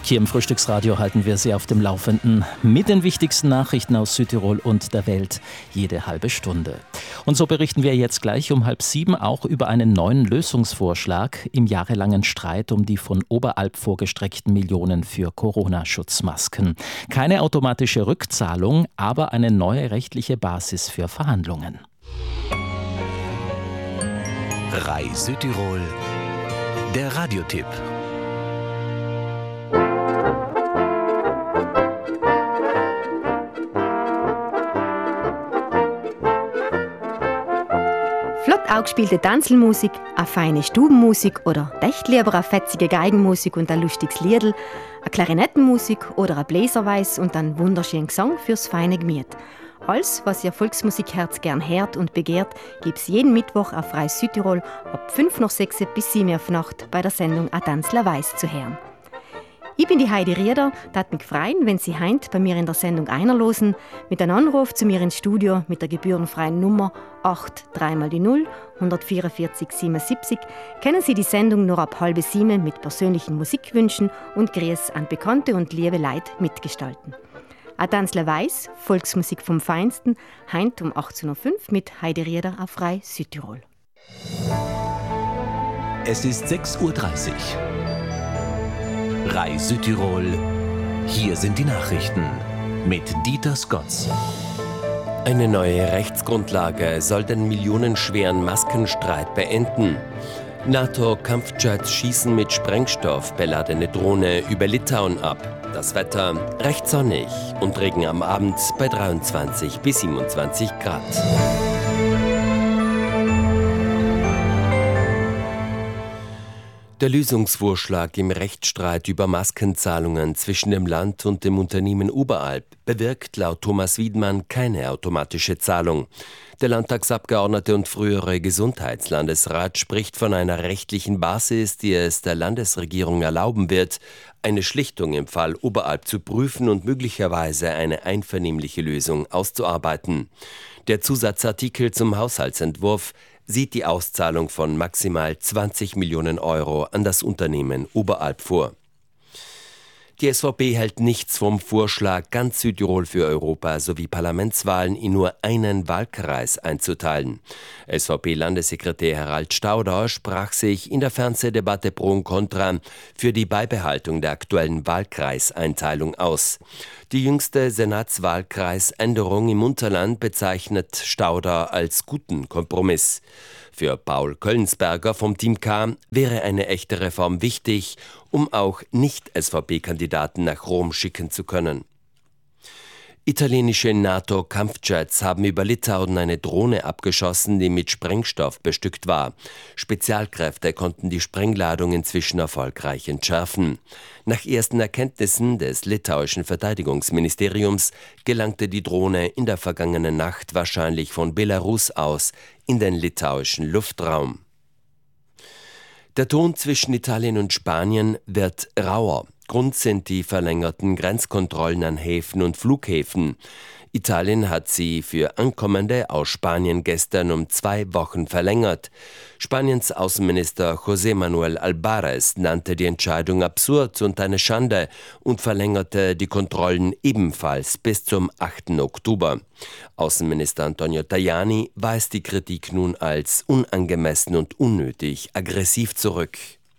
Hier im Frühstücksradio halten wir Sie auf dem Laufenden mit den wichtigsten Nachrichten aus Südtirol und der Welt jede halbe Stunde. Und so berichten wir jetzt gleich um 6:30 auch über einen neuen Lösungsvorschlag im jahrelangen Streit um die von Oberalp vorgestreckten Millionen für Corona-Schutzmasken. Keine automatische Rückzahlung, aber eine neue rechtliche Basis für Verhandlungen. RAI Südtirol, der Radiotipp. Flott angespielte Tanzelmusik, eine feine Stubenmusik oder echt lieber eine fetzige Geigenmusik und ein lustiges Liedl, eine Klarinettenmusik oder ein Bläserweis und einen wunderschönen Gesang fürs feine Gemüt. Alles, was Ihr Volksmusikherz gern hört und begehrt, gibt's jeden Mittwoch auf RAI Südtirol ab 5:06 bis 7:08 bei der Sendung «A Tanzler Weiss» zu hören. Ich bin die Heidi Rieder, tat mich freuen, wenn Sie heint bei mir in der Sendung einerlosen, mit einem Anruf zu mir ins Studio mit der gebührenfreien Nummer 83x0 144 77 können Sie die Sendung nur ab 6:30 mit persönlichen Musikwünschen und Grüß an bekannte und liebe Leute mitgestalten. «A Tanzler Weiss», Volksmusik vom Feinsten, heint um 18:05 Uhr mit Heidi Rieder auf RAI Südtirol. Es ist 6:30 Uhr. RAI Südtirol, hier sind die Nachrichten mit Dieter Skotz. Eine neue Rechtsgrundlage soll den millionenschweren Maskenstreit beenden. NATO-Kampfjets schießen mit Sprengstoff beladene Drohne über Litauen ab. Das Wetter recht sonnig und Regen am Abend bei 23 bis 27 Grad. Der Lösungsvorschlag im Rechtsstreit über Maskenzahlungen zwischen dem Land und dem Unternehmen Oberalp bewirkt laut Thomas Wiedmann keine automatische Zahlung. Der Landtagsabgeordnete und frühere Gesundheitslandesrat spricht von einer rechtlichen Basis, die es der Landesregierung erlauben wird, eine Schlichtung im Fall Oberalp zu prüfen und möglicherweise eine einvernehmliche Lösung auszuarbeiten. Der Zusatzartikel zum Haushaltsentwurf sieht die Auszahlung von maximal 20 Millionen Euro an das Unternehmen Oberalp vor. Die SVP hält nichts vom Vorschlag, ganz Südtirol für Europa sowie Parlamentswahlen in nur einen Wahlkreis einzuteilen. SVP-Landessekretär Harald Stauder sprach sich in der Fernsehdebatte pro und contra für die Beibehaltung der aktuellen Wahlkreiseinteilung aus. Die jüngste Senatswahlkreisänderung im Unterland bezeichnet Stauder als guten Kompromiss. Für Paul Köllensberger vom Team K wäre eine echte Reform wichtig, um auch Nicht-SVP-Kandidaten nach Rom schicken zu können. Italienische NATO-Kampfjets haben über Litauen eine Drohne abgeschossen, die mit Sprengstoff bestückt war. Spezialkräfte konnten die Sprengladung inzwischen erfolgreich entschärfen. Nach ersten Erkenntnissen des litauischen Verteidigungsministeriums gelangte die Drohne in der vergangenen Nacht wahrscheinlich von Belarus aus in den litauischen Luftraum. Der Ton zwischen Italien und Spanien wird rauer. Grund sind die verlängerten Grenzkontrollen an Häfen und Flughäfen. Italien hat sie für Ankommende aus Spanien gestern um 2 Wochen verlängert. Spaniens Außenminister José Manuel Albares nannte die Entscheidung absurd und eine Schande und verlängerte die Kontrollen ebenfalls bis zum 8. Oktober. Außenminister Antonio Tajani weist die Kritik nun als unangemessen und unnötig aggressiv zurück.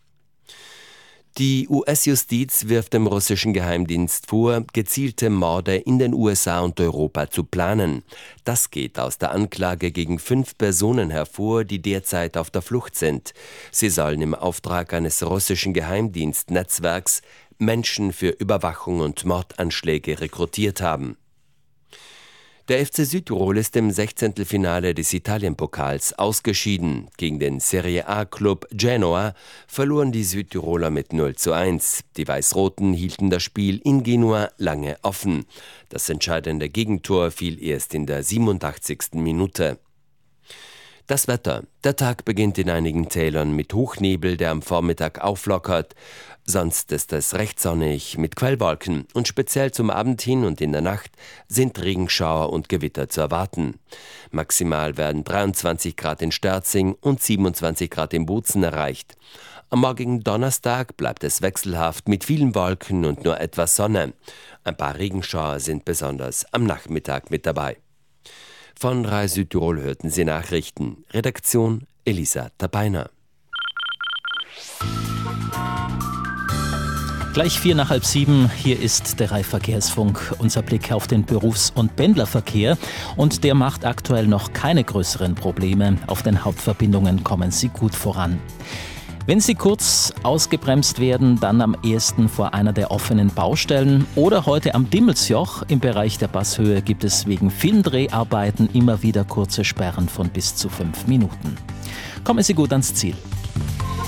Die US-Justiz wirft dem russischen Geheimdienst vor, gezielte Morde in den USA und Europa zu planen. Das geht aus der Anklage gegen 5 Personen hervor, die derzeit auf der Flucht sind. Sie sollen im Auftrag eines russischen Geheimdienstnetzwerks Menschen für Überwachung und Mordanschläge rekrutiert haben. Der FC Südtirol ist im 16. Finale des Italienpokals ausgeschieden. Gegen den Serie A-Club Genoa verloren die Südtiroler mit 0:1. Die Weiß-Roten hielten das Spiel in Genua lange offen. Das entscheidende Gegentor fiel erst in der 87. Minute. Das Wetter. Der Tag beginnt in einigen Tälern mit Hochnebel, der am Vormittag auflockert. Sonst ist es recht sonnig mit Quellwolken und speziell zum Abend hin und in der Nacht sind Regenschauer und Gewitter zu erwarten. Maximal werden 23 Grad in Sterzing und 27 Grad in Bozen erreicht. Am morgigen Donnerstag bleibt es wechselhaft mit vielen Wolken und nur etwas Sonne. Ein paar Regenschauer sind besonders am Nachmittag mit dabei. Von Rai Südtirol hörten Sie Nachrichten. Redaktion Elisa Tabeiner. Gleich 6:04, hier ist der Rai Verkehrsfunk. Unser Blick auf den Berufs- und Pendlerverkehr. Und der macht aktuell noch keine größeren Probleme. Auf den Hauptverbindungen kommen sie gut voran. Wenn Sie kurz ausgebremst werden, dann am ehesten vor einer der offenen Baustellen oder heute am Dimmelsjoch. Im Bereich der Passhöhe gibt es wegen vielen Dreharbeiten immer wieder kurze Sperren von bis zu 5 Minuten. Kommen Sie gut ans Ziel.